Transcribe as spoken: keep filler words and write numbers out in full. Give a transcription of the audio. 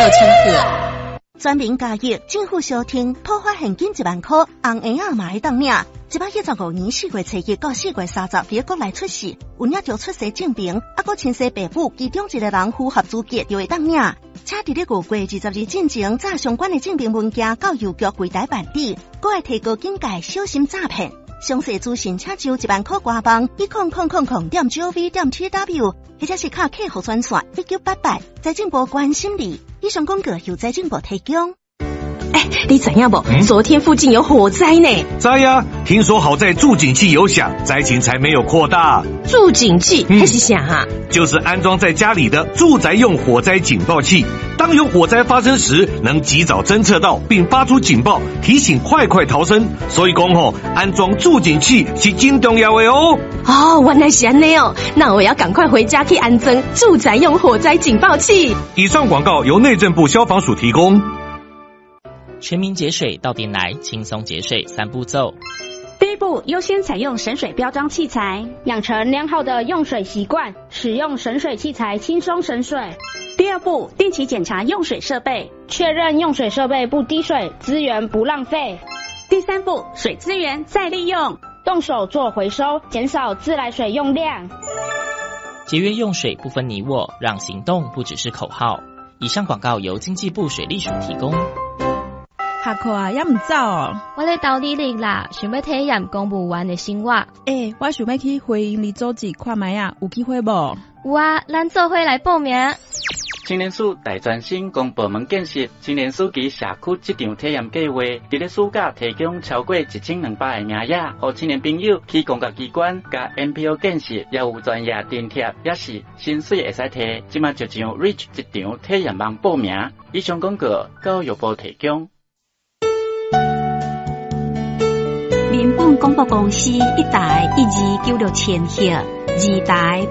千赫。 全民加益，政府小厅突发现金一万块，红婴仔嘛会当领。一百一十五年四月初一到四月三十，伫国内出世，有领着出生证明，啊，搁亲生爸母其中一个人符合资格就会当领。且伫咧五月二十日进前，查相关的证明文件到邮局柜台办理，搁会提高警戒，小心诈骗。详细资讯请就一万块官网一空空空空点 gov 点 tw， 或者是卡客户专线一九八八，财政部关心你。以上广告由财政部提供。 哎，你知影不？嗯、昨天附近有火灾呢。 知呀，听说好在助警器有响，灾情才没有扩大。 助警器还是啥啊？ 就是安装在家里的住宅用火灾警报器。当有火灾发生时，能及早侦测到并发出警报，提醒快快逃生。所以讲吼，安装助警器是真重要的哦。 哦，原来是安尼哦，那我要赶快回家去安装住宅用火灾警报器。 以上广告由内政部消防署提供。 全民节水到店来，轻松节水三步骤。 第一步，优先采用省水标章器材，养成良好的用水习惯，使用省水器材轻松省水。第二步，定期检查用水设备，确认用水设备不滴水，资源不浪费。第三步，水资源再利用，动手做回收，减少自来水用量。 节约用水不分你我，让行动不只是口号。以上广告由经济部水利署提供。 下课啊，也唔走哦。 我咧斗理力啦，想要体验公务员的生活。 诶、欸，我想要去回营里组织看卖啊，有机会无？ 有啊，咱做伙来报名。 青年署大专生公部门建设青年署及社区这场体验计划，伫咧暑假提供超过一千两百个名额，互青年朋友去公家机关甲 N P O 建设，也有专业津贴，也是薪水会使摕。即马就上 Reach 一场体验网报名。以上广告教育部提供。 民本广播公司一台一二九六千赫，二台。